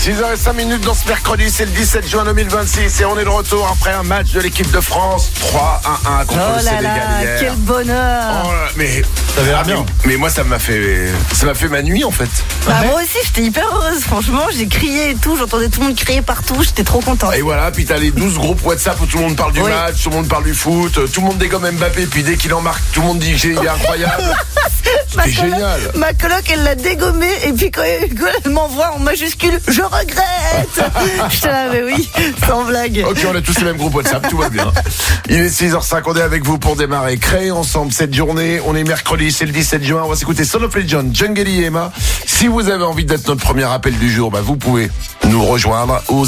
6h05 dans ce mercredi, c'est le 17 juin 2026 et on est de retour après un match de l'équipe de France 3-1 contre le Sénégal hier. Quel bonheur. Oh là, mais ça avait l'air bien. Mais moi ça m'a fait ma nuit en fait. Bah, moi aussi j'étais hyper heureuse, franchement, j'ai crié et tout, j'entendais tout le monde crier partout, j'étais trop contente. Et voilà, puis t'as les 12 groupes WhatsApp où tout le monde parle du match, tout le monde parle du foot, tout le monde dégomme Mbappé, puis dès qu'il en marque, tout le monde dit qu'il est incroyable. C'était génial. Ma coloc, elle l'a dégommé et puis quand elle m'envoie en majuscule, je regrette. Je l'avais, oui, sans blague. Ok, on a tous les mêmes groupes WhatsApp, tout va bien. Il est 6h05, on est avec vous pour démarrer. Créer ensemble cette journée. On est mercredi, c'est le 17 juin. On va s'écouter Son of Legend, Jungle et Emma. Si vous avez envie d'être notre premier appel du jour, vous pouvez nous rejoindre au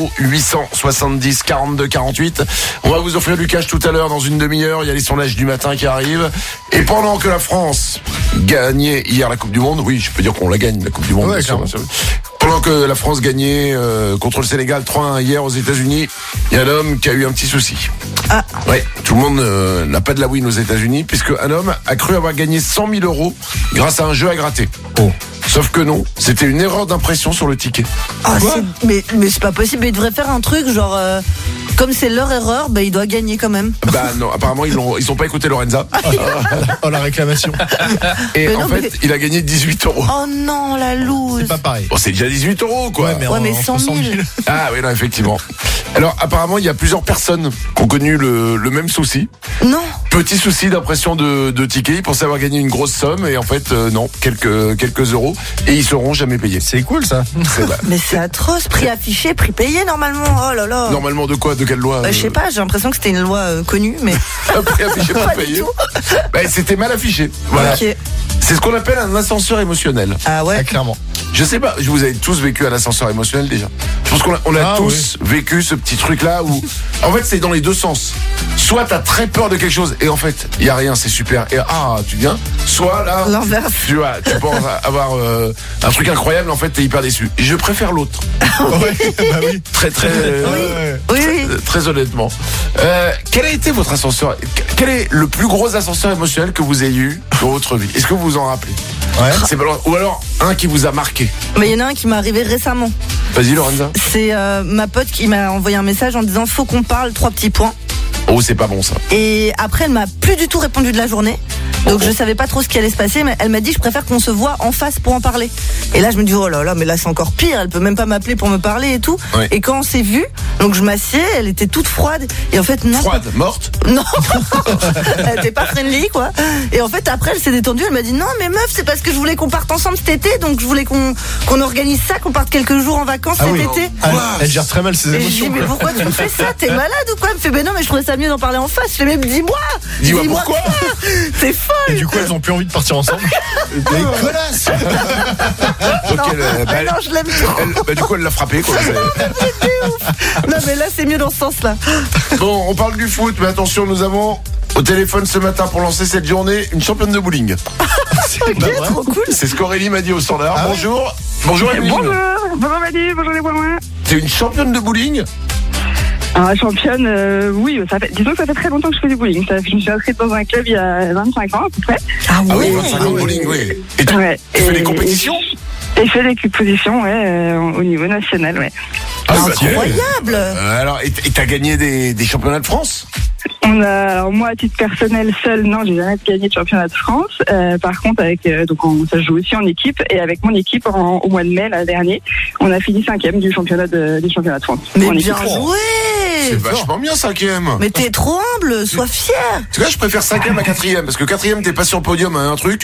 0870 42 48. On va vous offrir du cash tout à l'heure dans une demi-heure. Il y a les sondages du matin qui arrivent. Et pendant que la France gagnait hier la Coupe du Monde, oui, je peux dire qu'on la gagne, la Coupe du Monde. Ouais, pendant que la France gagnait contre le Sénégal 3-1 hier aux États-Unis, il y a un homme qui a eu un petit souci. Ah. Ouais, tout le monde n'a pas de la win aux États-Unis puisque un homme a cru avoir gagné 100 000 euros grâce à un jeu à gratter. Oh. Sauf que non, c'était une erreur d'impression sur le ticket. Ah, mais c'est pas possible, il devrait faire un truc genre comme c'est leur erreur, il doit gagner quand même. Bah non, apparemment ils ont pas écouté Lorenza. Oh la réclamation. Et en fait, il a gagné 18 euros. Oh non, la loose. C'est pas pareil. Bon, c'est déjà 18 euros quoi. Ouais, mais 100 000. Ah oui, non, effectivement. Alors apparemment il y a plusieurs personnes qui ont connu le même souci. Non. Petit souci d'impression de ticket. Ils pensaient avoir gagné une grosse somme et en fait non, quelques euros et ils seront jamais payés. C'est cool ça. Mais c'est atroce, prix affiché, prix payé normalement. Oh là là. Normalement de quoi? De quelle loi? Je sais pas, j'ai l'impression que c'était une loi connue, mais prix affiché, pas payé. C'était mal affiché. Voilà. Okay. C'est ce qu'on appelle un ascenseur émotionnel. Ah ouais. Ah, clairement. Je sais pas, vous avez tous vécu un ascenseur émotionnel déjà. Je pense qu'on a tous vécu ce petit truc là où en fait c'est dans les deux sens. Soit t'as très peur de quelque chose et en fait il y a rien, c'est super et tu viens. Soit là l'inverse. Tu penses avoir un truc incroyable, en fait t'es hyper déçu. Je préfère l'autre. Oui. Très honnêtement. Quel a été votre ascenseur? Quel est le plus gros ascenseur émotionnel que vous ayez eu dans votre vie? Est-ce que vous vous en rappelez? Ouais. Ou alors un qui vous a marqué? Mais il y en a un qui m'est arrivé récemment. Vas-y Lorenza. C'est ma pote qui m'a envoyé un message en disant faut qu'on parle, 3 petits points. Oh, c'est pas bon ça. Et après elle m'a plus du tout répondu de la journée. Donc je savais pas trop ce qui allait se passer, mais elle m'a dit je préfère qu'on se voit en face pour en parler. Et là je me dis oh là là, mais là c'est encore pire, elle peut même pas m'appeler pour me parler et tout. Oui. Et quand on s'est vu, donc je m'assieds, elle était toute froide et en fait non. Froide, morte? Non. Elle était pas friendly quoi. Et en fait après elle s'est détendue, elle m'a dit non mais meuf, c'est parce que je voulais qu'on parte ensemble cet été, donc je voulais qu'on organise ça, qu'on parte quelques jours en vacances cet été. Elle gère très mal ses Et je émotions. dis mais pourquoi tu me fais ça? T'es malade ou quoi? Elle me fait ben non mais je trouvais ça mieux d'en parler en face. Je fais mais dis-moi pourquoi? T'es folle. Et du coup elles ont plus envie de partir ensemble. Les connasses. Non, non, je l'aime trop. Du coup elle l'a frappé quoi. C'était ouf. Non mais là c'est mieux dans ce sens-là. Bon, on parle du foot, mais attention, nous avons au téléphone ce matin pour lancer cette journée une championne de bowling. Ok, trop cool. C'est ce qu'Aurélie m'a dit au standard. Bonjour. Bonjour Emeline. Bonjour Madi, bonjour les Bois-Moins. T'es une championne de bowling? Alors, championne, oui, disons que ça fait très longtemps que je fais du bowling. Je me suis inscrite dans un club il y a 25 ans à peu près. Ah Ah oui, ouais. 25 ans de bowling, oui. Et tu fais des compétitions? Et je fais des compétitions, au niveau national, ouais. Incroyable. Alors, et t'as gagné des championnats de France? Alors moi, à titre personnel, seul, non, j'ai jamais gagné de championnat de France. Par contre, ça se joue aussi en équipe. Et avec mon équipe, au mois de mai, l'année dernière, on a fini 5e du championnat de France. Mais En bien équipe. joué. C'est vachement bien 5e. Mais t'es trop humble, sois fier. En tout cas, je préfère 5e à 4e, parce que 4e, t'es pas sur le podium à un truc,